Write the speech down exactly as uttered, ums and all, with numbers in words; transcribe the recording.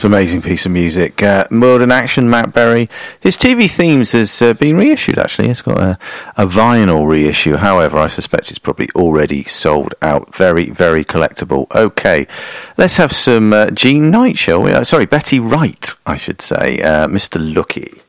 Amazing piece of music. Uh, Modern Action, Matt Berry. His T V Themes has uh, been reissued, actually. It's got a, a vinyl reissue. However, I suspect it's probably already sold out. Very, very collectible. Okay, let's have some uh, Jean Knight, shall we? Uh, sorry, Betty Wright, I should say. Uh, Mister Lucky.